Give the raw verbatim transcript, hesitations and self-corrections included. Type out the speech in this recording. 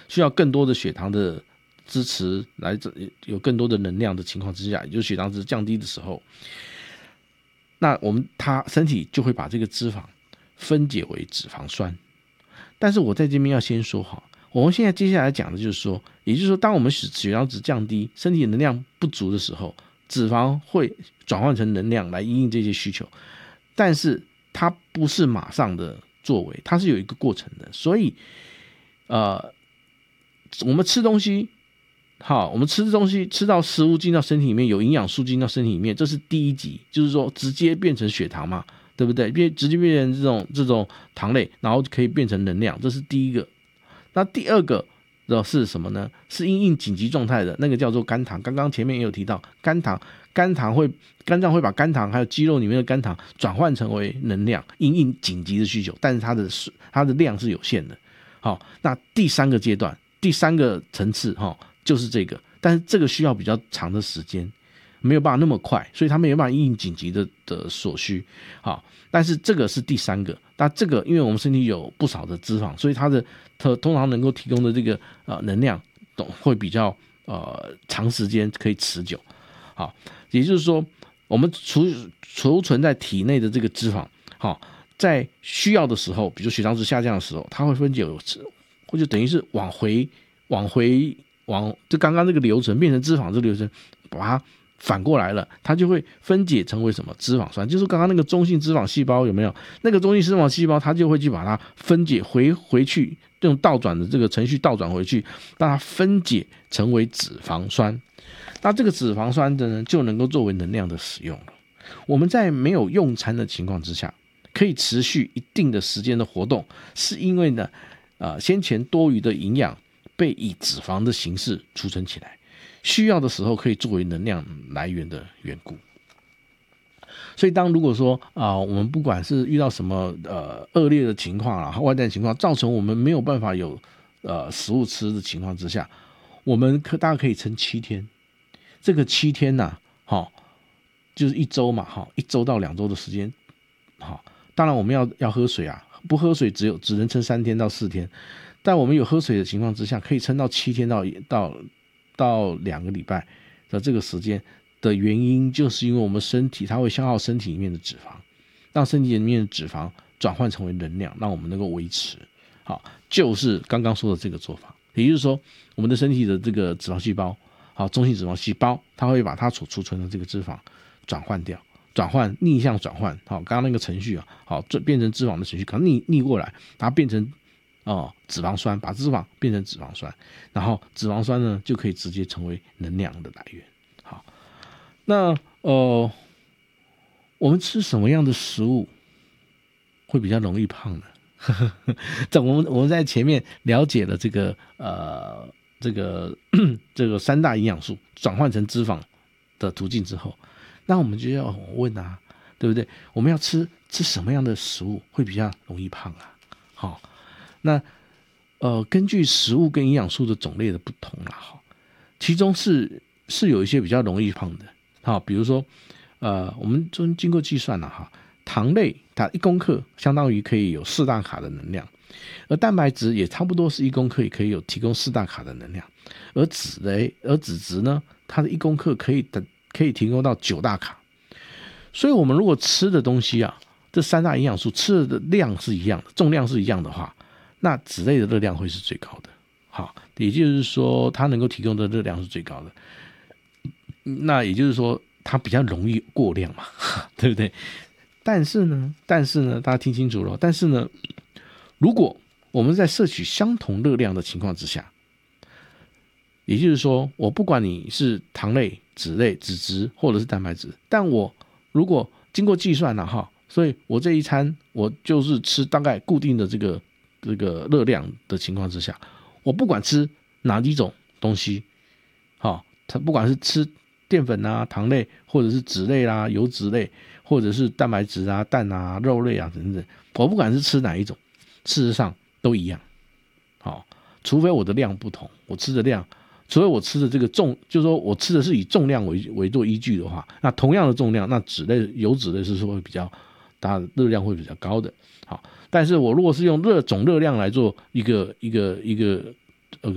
需要更多的血糖的支持来有更多的能量的情况之下，也就是血糖值降低的时候，那我们它身体就会把这个脂肪分解为脂肪酸。但是我在这边要先说好，我们现在接下来讲的就是说，也就是说，当我们血糖值降低，身体能量不足的时候，脂肪会转换成能量来因应这些需求，但是它不是马上的作为，它是有一个过程的。所以，呃，我们吃东西，好，我们吃东西吃到食物进到身体里面，有营养素进到身体里面，这是第一级，就是说直接变成血糖嘛。对不对？变直接变成这种这种糖类，然后可以变成能量，这是第一个。那第二个的是什么呢？是因应紧急状态的那个叫做肝糖。刚刚前面也有提到，肝糖肝糖会肝脏会把肝糖还有肌肉里面的肝糖转换成为能量，因应紧急的需求，但是它的它的量是有限的。好，那第三个阶段，第三个层次哈，就是这个，但是这个需要比较长的时间。没有办法那么快，所以他没有办法因应紧急的的所需。好，但是这个是第三个。那这个因为我们身体有不少的脂肪，所以它的它通常能够提供的这个呃能量会比较呃长时间可以持久。好，也就是说，我们储储存在体内的这个脂肪，好，在需要的时候，比如血糖值下降的时候，它会分解，或者等于是往回往回往就刚刚这个流程变成脂肪这个流程，把它反过来了，它就会分解成为什么脂肪酸，就是刚刚那个中性脂肪细胞有没有？那个中性脂肪细胞，它就会去把它分解回回去，用倒转的这个程序倒转回去，让它分解成为脂肪酸。那这个脂肪酸的呢，就能够作为能量的使用了。我们在没有用餐的情况之下，可以持续一定的时间的活动，是因为呢，呃，先前多余的营养被以脂肪的形式储存起来。需要的时候可以作为能量来源的缘故。所以当如果说啊、呃，我们不管是遇到什么呃恶劣的情况啊，外在情况造成我们没有办法有呃食物吃的情况之下，我们可大概可以撑七天。这个七天呐、啊，好、哦，就是一周嘛，哈、哦，一周到两周的时间，好、哦，当然我们要要喝水啊，不喝水只有只能撑三天到四天，但我们有喝水的情况之下，可以撑到七天到到。到两个礼拜的这个时间的原因，就是因为我们身体它会消耗身体里面的脂肪，让身体里面的脂肪转换成为能量，让我们能够维持。好，就是刚刚说的这个做法，也就是说，我们的身体的这个脂肪细胞，好，中性脂肪细胞，它会把它所储存的这个脂肪转换掉，转换逆向转换，好，刚刚那个程序啊，好，变成脂肪的程序，可能逆逆过来，它变成。哦，脂肪酸把脂肪变成脂肪酸，然后脂肪酸呢就可以直接成为能量的来源。好，那呃，我们吃什么样的食物会比较容易胖呢？这我们我们在前面了解了这个呃这个这个三大营养素转换成脂肪的途径之后，那我们就要问啊，对不对？我们要吃吃什么样的食物会比较容易胖啊？好。那呃，根据食物跟营养素的种类的不同啦，哈，其中是是有一些比较容易胖的，好，比如说呃，我们经过计算了哈，糖类它一公克相当于可以有四大卡的能量，而蛋白质也差不多是一公克也可以有提供四大卡的能量，而脂类而脂质呢，它的一公克可以的可以提供到九大卡，所以我们如果吃的东西啊，这三大营养素吃的量是一样的，重量是一样的话。那脂类的热量会是最高的，好，也就是说它能够提供的热量是最高的，那也就是说它比较容易过量嘛，对不对？但是呢，但是呢，大家听清楚了，但是呢，如果我们在摄取相同热量的情况之下，也就是说，我不管你是糖类、脂类、脂质或者是蛋白质，但我如果经过计算了哈，所以我这一餐我就是吃大概固定的这个。这个热量的情况之下，我不管吃哪几种东西，好，它不管是吃淀粉啊、糖类，或者是脂类啦、油脂类，或者是蛋白质啊、蛋啊、肉类啊等等，我不管是吃哪一种，事实上都一样，好，除非我的量不同，我吃的量，除非我吃的这个重，就是说我吃的是以重量为为做依据的话，那同样的重量，那脂类、油脂类是说会比较。它的热量会比较高的，好，但是我如果是用热总热量来做一个一个一个